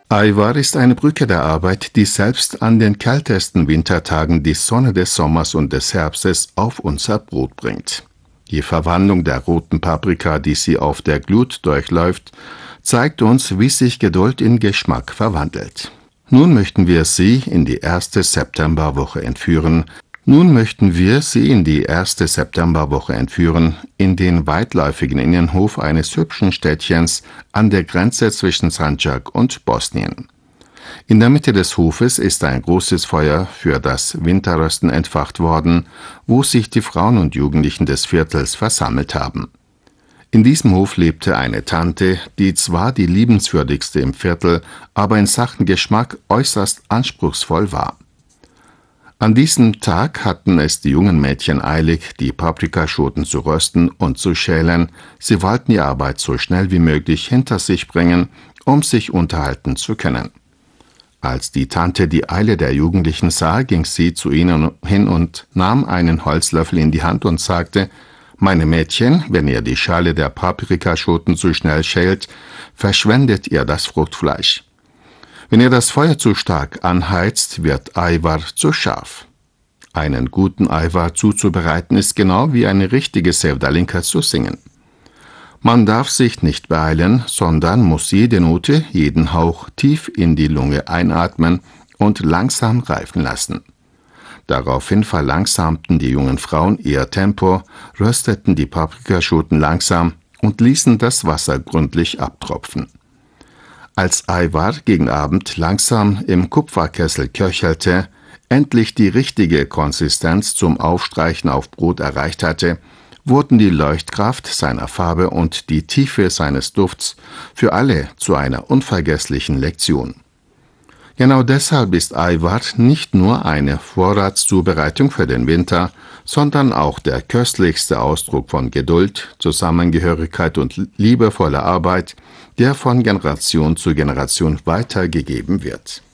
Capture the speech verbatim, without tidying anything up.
Aivar ist eine Brücke der Arbeit, die selbst an den kältesten Wintertagen die Sonne des Sommers und des Herbstes auf unser Brot bringt. Die Verwandlung der roten Paprika, die sie auf der Glut durchläuft, zeigt uns, wie sich Geduld in Geschmack verwandelt. Nun möchten wir Sie in die erste Septemberwoche entführen. Nun möchten wir Sie in die erste Septemberwoche entführen, in den weitläufigen Innenhof eines hübschen Städtchens an der Grenze zwischen Sandžak und Bosnien. In der Mitte des Hofes ist ein großes Feuer für das Winterrösten entfacht worden, wo sich die Frauen und Jugendlichen des Viertels versammelt haben. In diesem Hof lebte eine Tante, die zwar die liebenswürdigste im Viertel, aber in Sachen Geschmack äußerst anspruchsvoll war. An diesem Tag hatten es die jungen Mädchen eilig, die Paprikaschoten zu rösten und zu schälen. Sie wollten die Arbeit so schnell wie möglich hinter sich bringen, um sich unterhalten zu können. Als die Tante die Eile der Jugendlichen sah, ging sie zu ihnen hin und nahm einen Holzlöffel in die Hand und sagte: »Meine Mädchen, wenn ihr die Schale der Paprikaschoten zu schnell schält, verschwendet ihr das Fruchtfleisch. Wenn ihr das Feuer zu stark anheizt, wird Aivar zu scharf.« Einen guten Aivar zuzubereiten ist genau wie eine richtige Sevdalinka zu singen. Man darf sich nicht beeilen, sondern muss jede Note, jeden Hauch tief in die Lunge einatmen und langsam reifen lassen. Daraufhin verlangsamten die jungen Frauen ihr Tempo, rösteten die Paprikaschoten langsam und ließen das Wasser gründlich abtropfen. Als Aivar gegen Abend langsam im Kupferkessel köchelte, endlich die richtige Konsistenz zum Aufstreichen auf Brot erreicht hatte, wurden die Leuchtkraft seiner Farbe und die Tiefe seines Dufts für alle zu einer unvergesslichen Lektion. Genau deshalb ist Aivar nicht nur eine Vorratszubereitung für den Winter, sondern auch der köstlichste Ausdruck von Geduld, Zusammengehörigkeit und liebevoller Arbeit, der von Generation zu Generation weitergegeben wird.